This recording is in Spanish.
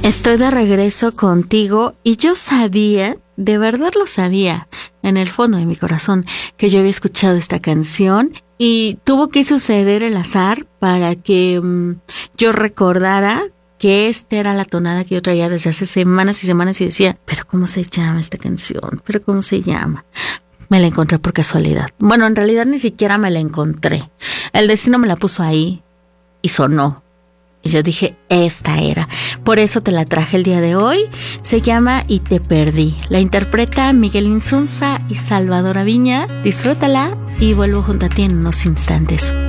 Estoy de regreso contigo y yo sabía, de verdad lo sabía, en el fondo de mi corazón, que yo había escuchado esta canción y tuvo que suceder el azar para que yo recordara que esta era la tonada que yo traía desde hace semanas y semanas y decía, pero ¿cómo se llama esta canción? ¿Pero cómo se llama? Me la encontré por casualidad. Bueno, en realidad ni siquiera me la encontré. El destino me la puso ahí y sonó. Y yo dije, esta era. Por eso te la traje el día de hoy. Se llama Y te perdí. La interpreta Miguel Insunza y Salvador Aviña. Disfrútala y vuelvo junto a ti en unos instantes.